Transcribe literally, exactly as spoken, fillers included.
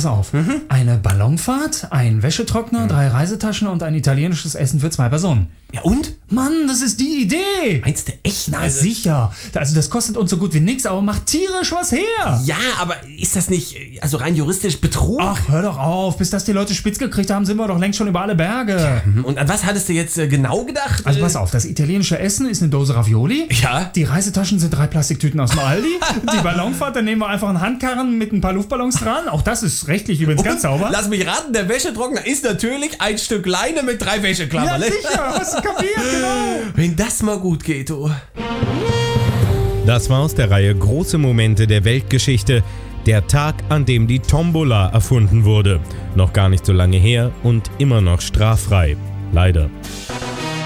pass auf. Mhm. Eine Ballonfahrt, ein Wäschetrockner, mhm. drei Reisetaschen und ein italienisches Essen für zwei Personen. Ja und? Mann, das ist die Idee. Meinst du echt? Na sicher. Also das kostet uns so gut wie nichts, aber macht tierisch was her. Ja, aber ist das nicht, also rein juristisch Betrug? Ach, hör doch auf. Bis das die Leute spitz gekriegt haben, sind wir doch längst schon über alle Berge. Und an was hattest du jetzt äh, genau gedacht? Also pass auf, das italienische Essen ist eine Dose Ravioli. Ja. Die Reisetaschen sind drei Plastiktüten aus dem Aldi. Die Ballonfahrt, dann nehmen wir einfach einen Handkarren mit ein paar Luftballons dran. Auch das ist rechtlich übrigens Und, ganz sauber. Lass mich raten, der Wäschetrockner ist natürlich ein Stück Leine mit drei Wäscheklammern. Ja, sicher. Hast du kapiert, genau. Wenn das mal gut geht, du. Das war aus der Reihe Große Momente der Weltgeschichte. Der Tag, an dem die Tombola erfunden wurde. Noch gar nicht so lange her und immer noch straffrei. Leider.